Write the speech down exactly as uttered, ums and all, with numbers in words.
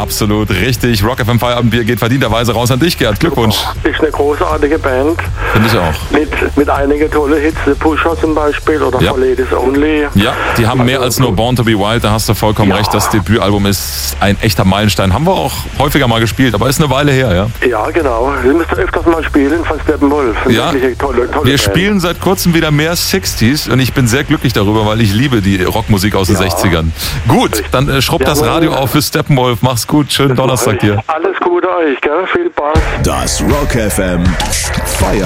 Absolut richtig. Rock F M Feierabendbier geht verdienterweise raus an dich, Gerd. Glückwunsch. Ist eine großartige Band. Finde ich auch. Mit, mit einigen tollen Hits, The Pusher zum Beispiel oder Ja. For Ladies Only. Ja, die haben mehr als nur Born to be Wild, da hast du vollkommen Ja. recht. Das Debütalbum ist ein echter Meilenstein. Haben wir auch häufiger mal gespielt, aber ist eine Weile her, ja? Ja, genau. Sie müsst öfters mal spielen von Steppenwolf. Ja, Wirklich tolle, tolle wir Band. spielen seit kurzem wieder mehr sechziger und ich bin sehr glücklich darüber, weil ich liebe die Rockmusik aus den Ja. sechzigern. Gut, dann äh, schrubb das Jawohl. Radio auf für Steppenwolf. Mach's gut, schönen Donnerstag dir. Alles Gute euch, gell? Viel Spaß. Das Rock F M Feier